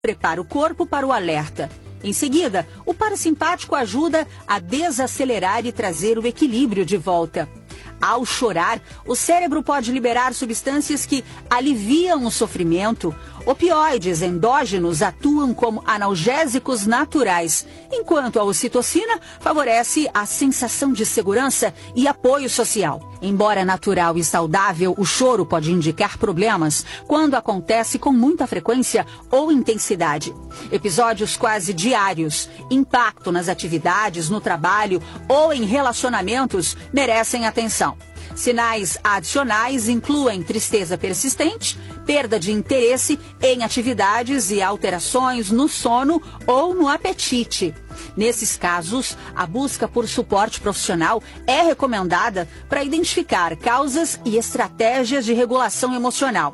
prepara o corpo para o alerta. Em seguida, o parasimpático ajuda a desacelerar e trazer o equilíbrio de volta. Ao chorar, o cérebro pode liberar substâncias que aliviam o sofrimento. Opioides endógenos atuam como analgésicos naturais, enquanto a ocitocina favorece a sensação de segurança e apoio social. Embora natural e saudável, o choro pode indicar problemas quando acontece com muita frequência ou intensidade. Episódios quase diários, impacto nas atividades, no trabalho ou em relacionamentos merecem atenção. Sinais adicionais incluem tristeza persistente, perda de interesse em atividades e alterações no sono ou no apetite. Nesses casos, a busca por suporte profissional é recomendada para identificar causas e estratégias de regulação emocional.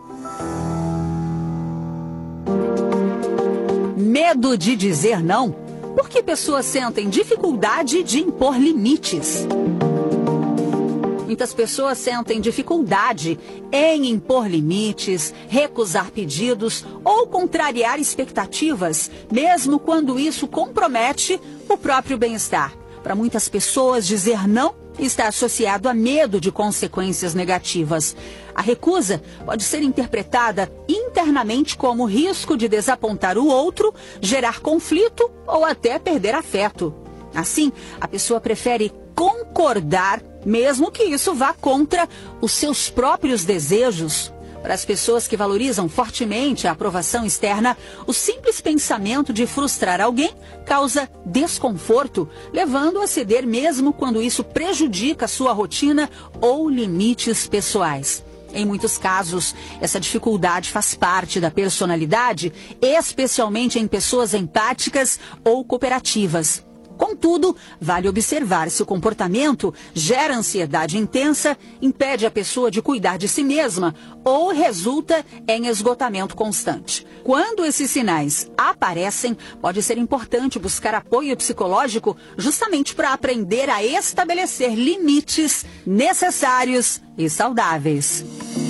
Medo de dizer não? Por que pessoas sentem dificuldade de impor limites? Muitas pessoas sentem dificuldade em impor limites, recusar pedidos ou contrariar expectativas, mesmo quando isso compromete o próprio bem-estar. Para muitas pessoas, dizer não está associado a medo de consequências negativas. A recusa pode ser interpretada internamente como risco de desapontar o outro, gerar conflito ou até perder afeto. Assim, a pessoa prefere concordar, mesmo que isso vá contra os seus próprios desejos. Para as pessoas que valorizam fortemente a aprovação externa, o simples pensamento de frustrar alguém causa desconforto, levando a ceder mesmo quando isso prejudica sua rotina ou limites pessoais. Em muitos casos, essa dificuldade faz parte da personalidade, especialmente em pessoas empáticas ou cooperativas. Contudo, vale observar se o comportamento gera ansiedade intensa, impede a pessoa de cuidar de si mesma ou resulta em esgotamento constante. Quando esses sinais aparecem, pode ser importante buscar apoio psicológico justamente para aprender a estabelecer limites necessários e saudáveis.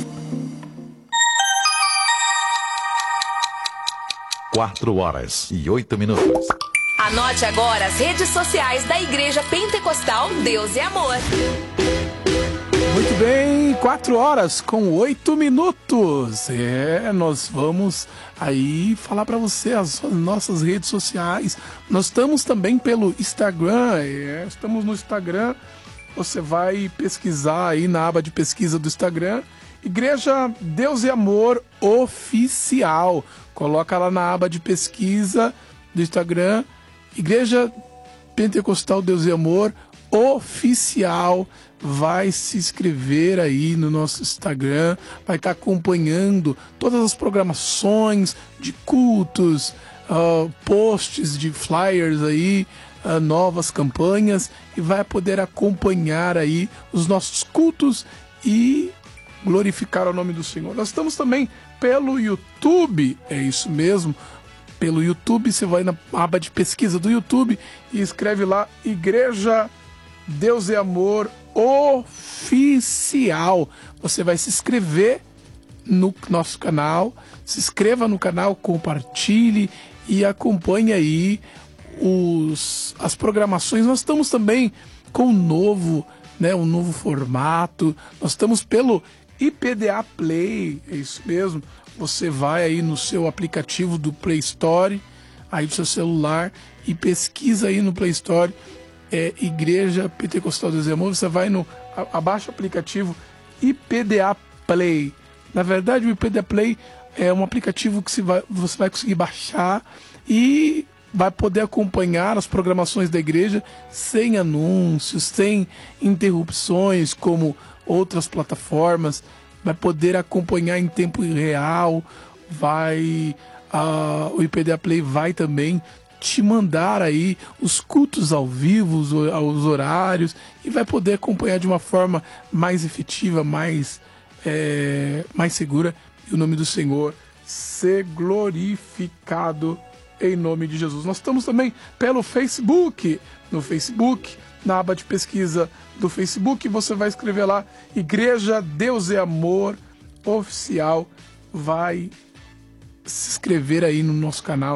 4h08. Anote agora as redes sociais da Igreja Pentecostal Deus e Amor. Muito bem, 4h08. Nós vamos aí falar para você as nossas redes sociais. Nós estamos também pelo Instagram, estamos no Instagram. Você vai pesquisar aí na aba de pesquisa do Instagram, Igreja Deus e Amor Oficial. Coloca lá na aba de pesquisa do Instagram, Igreja Pentecostal Deus e Amor Oficial. Vai se inscrever aí no nosso Instagram, vai estar acompanhando todas as programações de cultos, posts de flyers aí, novas campanhas, e vai poder acompanhar aí os nossos cultos e glorificar o nome do Senhor. Nós estamos também pelo YouTube, é isso mesmo. Pelo YouTube, você vai na aba de pesquisa do YouTube e escreve lá Igreja Deus e Amor Oficial. Você vai se inscrever no nosso canal, se inscreva no canal, compartilhe e acompanhe aí as programações. Nós estamos também com um novo formato. Nós estamos pelo IPDA Play, é isso mesmo. Você vai aí no seu aplicativo do Play Store, aí do seu celular, e pesquisa aí no Play Store, Igreja Pentecostal Deus e Amor. Você vai abaixa o aplicativo IPDA Play. Na verdade, o IPDA Play é um aplicativo que você vai conseguir baixar e vai poder acompanhar as programações da igreja sem anúncios, sem interrupções como outras plataformas. Vai poder acompanhar em tempo real. O IPDA Play vai também te mandar aí os cultos ao vivo, os horários, e vai poder acompanhar de uma forma mais efetiva, mais segura, e o nome do Senhor ser glorificado em nome de Jesus. Nós estamos também pelo Facebook. No Facebook, na aba de pesquisa do Facebook, você vai escrever lá Igreja Deus e Amor Oficial. Vai se inscrever aí no nosso canal.